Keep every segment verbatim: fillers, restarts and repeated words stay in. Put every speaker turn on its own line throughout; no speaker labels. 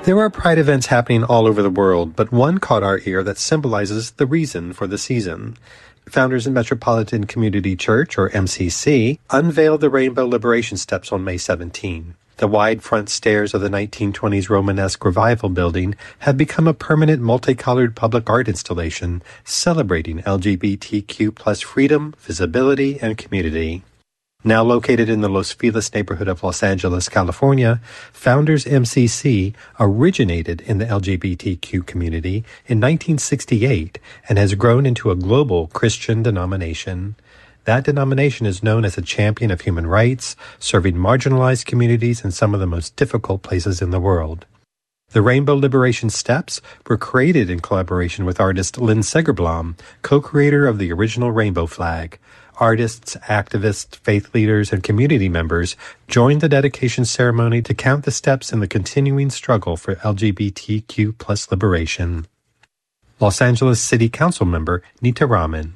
There are Pride events happening all over the world, but one caught our ear that symbolizes the reason for the season. Founders in Metropolitan Community Church, or M C C, unveiled the Rainbow Liberation Steps on May seventeenth. The wide front stairs of the nineteen twenties Romanesque Revival building have become a permanent multicolored public art installation celebrating L G B T Q plus freedom, visibility, and community. Now located in the Los Feliz neighborhood of Los Angeles, California, Founders M C C originated in the L G B T Q community in nineteen sixty-eight and has grown into a global Christian denomination. That denomination is known as a champion of human rights, serving marginalized communities in some of the most difficult places in the world. The Rainbow Liberation Steps were created in collaboration with artist Lynn Segerblom, co-creator of the original rainbow flag. Artists, activists, faith leaders, and community members joined the dedication ceremony to count the steps in the continuing struggle for L G B T Q plus liberation. Los Angeles City Council member Nita Raman.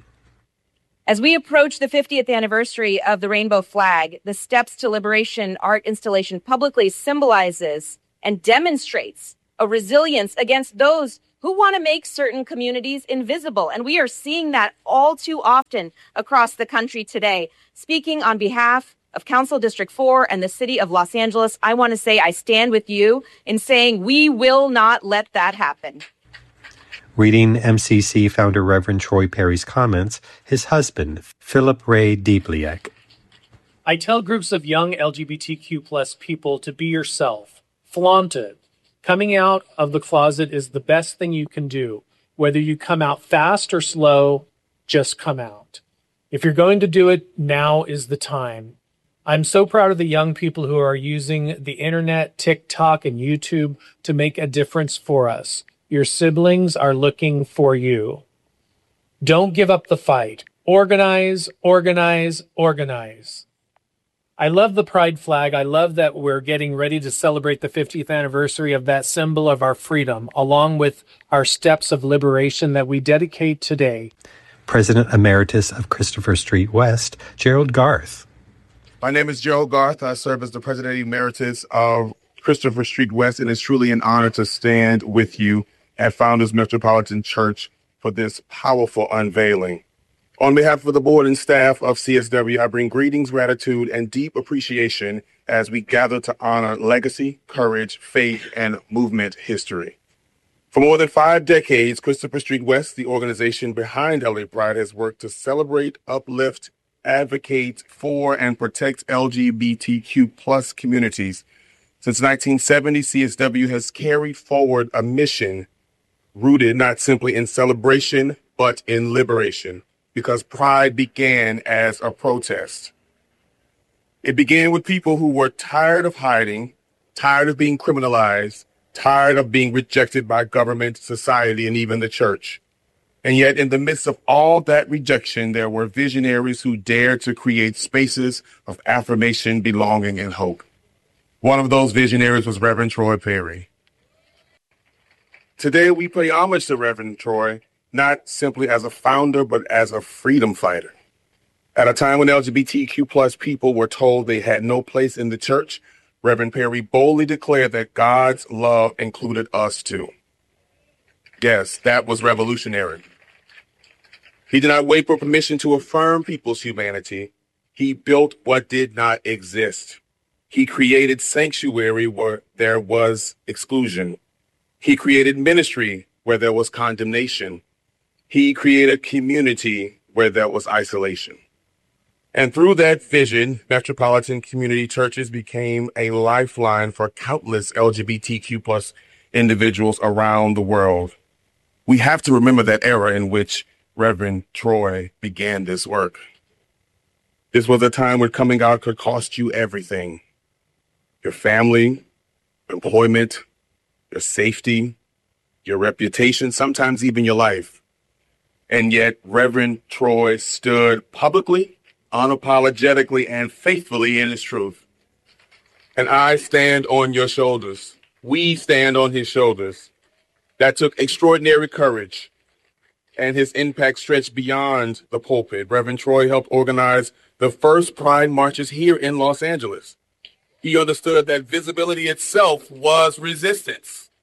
As we approach the fiftieth anniversary of the Rainbow Flag, the Steps to Liberation art installation publicly symbolizes and demonstrates a resilience against those who want to make certain communities invisible. And we are seeing that all too often across the country today. Speaking on behalf of Council District four and the city of Los Angeles, I want to say I stand with you in saying we will not let that happen.
Reading M C C founder Reverend Troy Perry's comments, his husband, Philip Ray Diebliek.
I tell groups of young L G B T Q plus people to be yourself, flaunt it. Coming out of the closet is the best thing you can do. Whether you come out fast or slow, just come out. If you're going to do it, now is the time. I'm so proud of the young people who are using the internet, TikTok, and YouTube to make a difference for us. Your siblings are looking for you. Don't give up the fight. Organize, organize, organize. I love the Pride flag. I love that we're getting ready to celebrate the fiftieth anniversary of that symbol of our freedom, along with our steps of liberation that we dedicate today.
President Emeritus of Christopher Street West, Gerald Garth.
My name is Gerald Garth. I serve as the President Emeritus of Christopher Street West, and it's truly an honor to stand with you at Founders Metropolitan Church for this powerful unveiling. On behalf of the board and staff of C S W, I bring greetings, gratitude, and deep appreciation as we gather to honor legacy, courage, faith, and movement history. For more than five decades, Christopher Street West, the organization behind L A Pride, has worked to celebrate, uplift, advocate for, and protect L G B T Q plus communities. Since nineteen seventy, C S W has carried forward a mission rooted not simply in celebration, but in liberation, because Pride began as a protest. It began with people who were tired of hiding, tired of being criminalized, tired of being rejected by government, society, and even the church. And yet, in the midst of all that rejection, there were visionaries who dared to create spaces of affirmation, belonging, and hope. One of those visionaries was Reverend Troy Perry. Today, we pay homage to Reverend Troy, not simply as a founder, but as a freedom fighter. At a time when L G B T Q plus people were told they had no place in the church, Reverend Perry boldly declared that God's love included us too. Yes, that was revolutionary. He did not wait for permission to affirm people's humanity. He built what did not exist. He created sanctuary where there was exclusion. He created ministry where there was condemnation. He created community where there was isolation. And through that vision, Metropolitan Community Churches became a lifeline for countless L G B T Q plus individuals around the world. We have to remember that era in which Reverend Troy began this work. This was a time when coming out could cost you everything. Your family, employment, your safety, your reputation, sometimes even your life. And yet Reverend Troy stood publicly, unapologetically, and faithfully in his truth. And I stand on your shoulders. We stand on his shoulders. That took extraordinary courage, and his impact stretched beyond the pulpit. Reverend Troy helped organize the first Pride marches here in Los Angeles. He understood that visibility itself was resistance.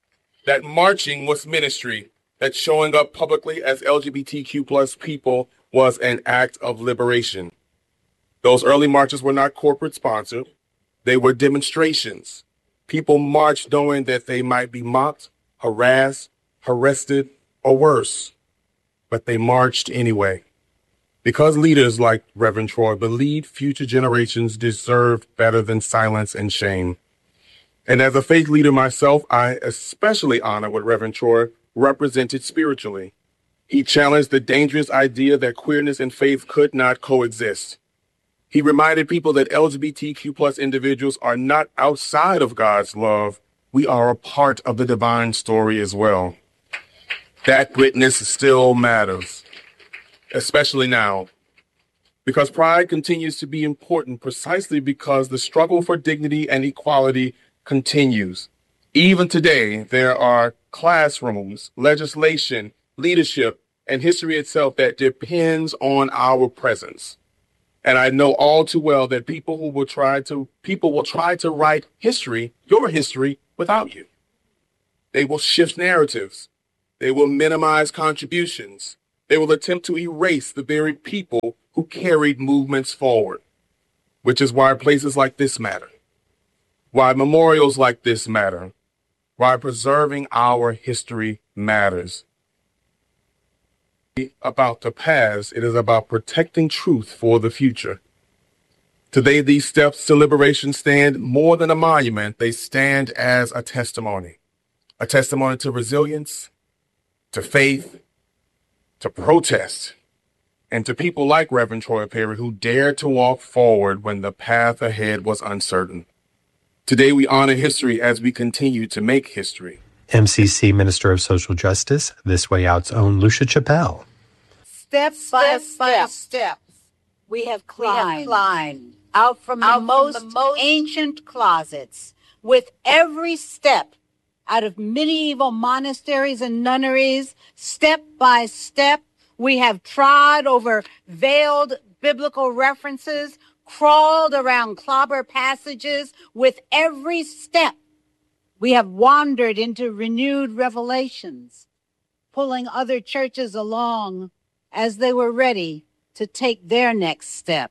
that marching was ministry, that showing up publicly as L G B T Q plus people was an act of liberation. Those early marches were not corporate sponsored. They were demonstrations. People marched knowing that they might be mocked, harassed, arrested, or worse. But they marched anyway. Because leaders like Reverend Troy believed future generations deserved better than silence and shame. And as a faith leader myself, I especially honor what Reverend Troy represented spiritually. He challenged the dangerous idea that queerness and faith could not coexist. He reminded people that L G B T Q plus individuals are not outside of God's love. We are a part of the divine story as well. That witness still matters, especially now, because pride continues to be important precisely because the struggle for dignity and equality continues. Even today, there are classrooms, legislation, leadership, and history itself that depends on our presence. And I know all too well that people who will try to people will try to write history, your history, without you. They will shift narratives. They will minimize contributions. They will attempt to erase the very people who carried movements forward, which is why places like this matter, why memorials like this matter, why preserving our history matters. About the past, it is about protecting truth for the future. Today, these steps to liberation stand more than a monument. They stand as a testimony, a testimony to resilience, to faith, to protest, and to people like Reverend Troy Perry who dared to walk forward when the path ahead was uncertain. Today, we honor history as we continue to make history.
M C C Minister of Social Justice, This Way Out's own Lucia Chappelle.
Step by step, step, we have climbed, we have climbed out from the, out most, from the most ancient closets. With every step out of medieval monasteries and nunneries, step by step, we have trod over veiled biblical references, crawled around clobber passages. With every step, we have wandered into renewed revelations, pulling other churches along as they were ready to take their next step.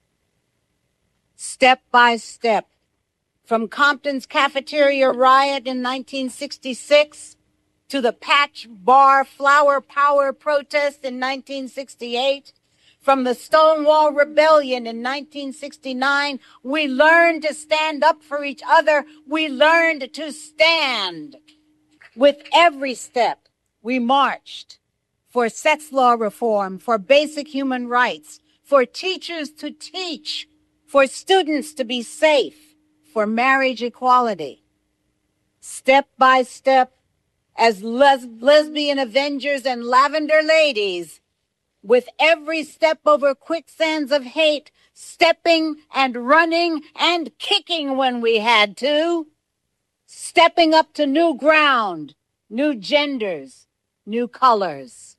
Step by step, from Compton's cafeteria riot in nineteen sixty-six to the Patch Bar Flower Power protest in nineteen sixty-eight, from the Stonewall Rebellion in nineteen sixty-nine, we learned to stand up for each other. We learned to stand. With every step, we marched for sex law reform, for basic human rights, for teachers to teach, for students to be safe, for marriage equality. Step by step, as les- lesbian avengers and lavender ladies, with every step over quicksands of hate, stepping and running and kicking when we had to, stepping up to new ground, new genders, new colors.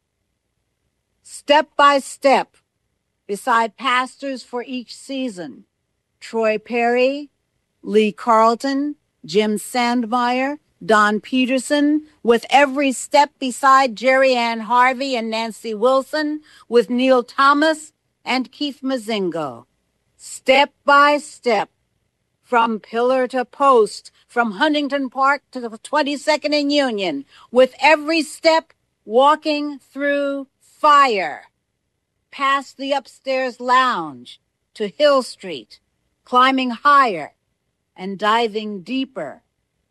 Step by step, beside pastors for each season, Troy Perry, Lee Carlton, Jim Sandmeyer, Don Peterson, with every step beside Jerry Ann Harvey and Nancy Wilson, with Neil Thomas and Keith Mazingo. Step by step, from pillar to post, from Huntington Park to the twenty-second and Union, with every step walking through fire, past the upstairs lounge to Hill Street, climbing higher and diving deeper.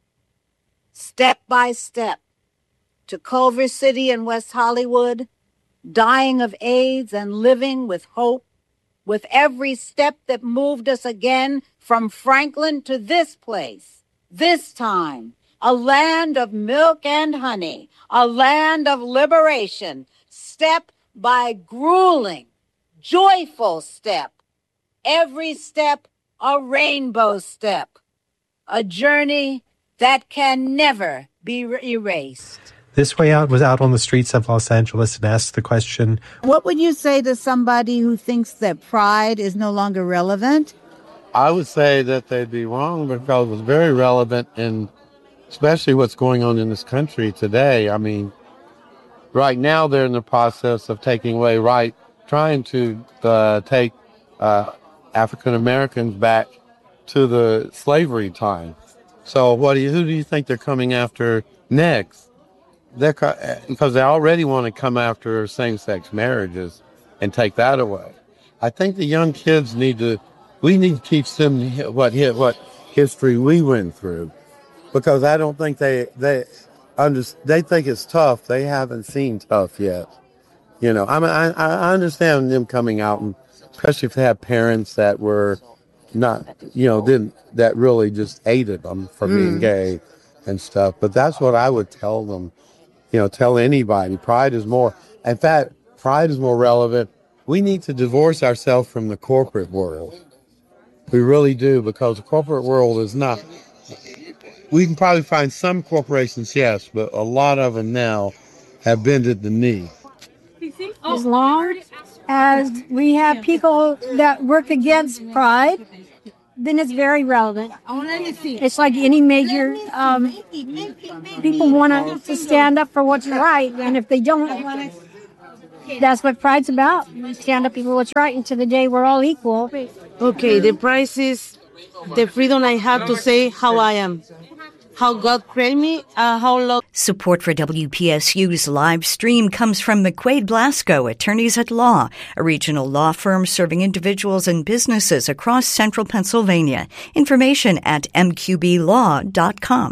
Step by step, to Culver City and West Hollywood, dying of AIDS and living with hope, with every step that moved us again from Franklin to this place, this time, a land of milk and honey, a land of liberation, step by grueling, joyful step, every step a rainbow step, a journey that can never be erased.
This Way Out was out on the streets of Los Angeles and asked the question,
what would you say to somebody who thinks that pride is no longer relevant?
I would say that they'd be wrong because it was very relevant in especially what's going on in this country today. I mean, right now they're in the process of taking away right, trying to uh, take uh, African Americans back to the slavery time. So what do you, who do you think they're coming after next? They're because they already want to come after same-sex marriages and take that away. I think the young kids need to, we need to teach them what what history we went through, because I don't think they they under, they think it's tough. They haven't seen tough yet. You know, I mean, I, I understand them coming out, and especially if they have parents that were not, you know, didn't that really just hated them for being mm. gay and stuff. But that's what I would tell them. You know, tell anybody. Pride is more. In fact, pride is more relevant. We need to divorce ourselves from the corporate world. We really do, because the corporate world is not. We can probably find some corporations, yes, but a lot of them now have bended the knee.
As long as we have people that work against pride, then it's very relevant. It's like any major, um, people want to stand up for what's right, and if they don't, that's what pride's about. Stand up for what's right, and to the day we're all equal.
Okay, the prize is the freedom I have to say how I am. How God created me, uh, how long.
Support for W P S U's live stream comes from McQuaid Blasco, Attorneys at Law, a regional law firm serving individuals and businesses across central Pennsylvania. Information at m q b law dot com.